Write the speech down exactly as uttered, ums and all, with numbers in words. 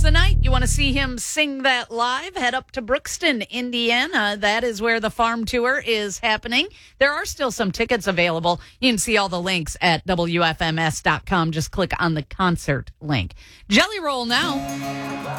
tonight. You want to see him sing that live? Head up to Brookston, Indiana. That is where the farm tour is happening. There are still some tickets available. You can see all the links at W F M S dot com. Just click on the concert link. Jelly Roll now.